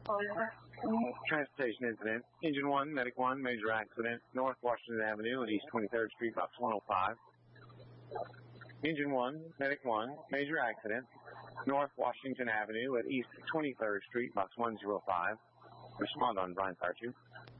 Transportation incident. Engine 1, Medic 1, major accident, North Washington Avenue at East 23rd Street, box 105. Engine 1, Medic 1, major accident, North Washington Avenue at East 23rd Street, box 105. Respond on Brian Fire 2.